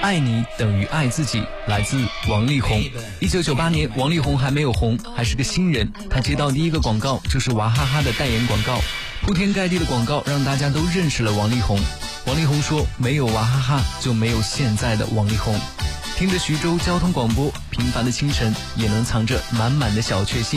爱你等于爱自己，来自王力宏。1998年，王力宏还没有红，还是个新人。他接到第一个广告就是娃哈哈的代言广告，铺天盖地的广告让大家都认识了王力宏。王力宏说，没有娃哈哈就没有现在的王力宏。听着徐州交通广播，平凡的清晨也能藏着满满的小确幸。